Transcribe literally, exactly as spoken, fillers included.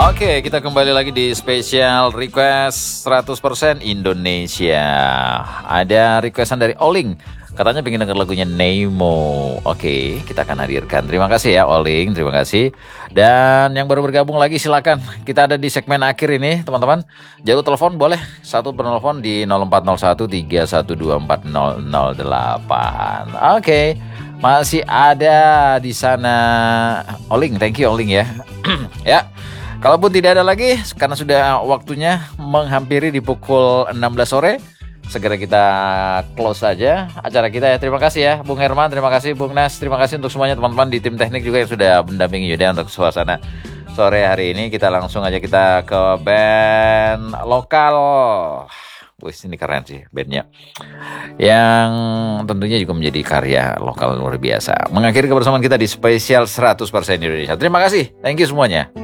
Oke, kita kembali lagi di Special Request seratus persen Indonesia. Ada requestan dari Oling, katanya pengen denger lagunya Nemo. Oke, kita akan hadirkan. Terima kasih ya Oling, terima kasih. Dan yang baru bergabung lagi silakan. Kita ada di segmen akhir ini, teman-teman. Jalur telepon boleh satu penelpon di nol empat nol satu tiga satu dua empat nol nol delapan. Oke, masih ada di sana Oling. Thank you Oling ya. Ya. Kalaupun tidak ada lagi, karena sudah waktunya menghampiri di pukul enam belas sore, segera kita close saja acara kita ya. Terima kasih ya Bung Herman, terima kasih Bung Nas, terima kasih untuk semuanya teman-teman di tim teknik juga yang sudah mendampingi Yuda untuk suasana sore hari ini. Kita langsung aja kita ke band lokal. Wih, ini keren sih bandnya, yang tentunya juga menjadi karya lokal luar biasa. Mengakhiri kebersamaan kita di spesial seratus persen Indonesia. Terima kasih, thank you semuanya.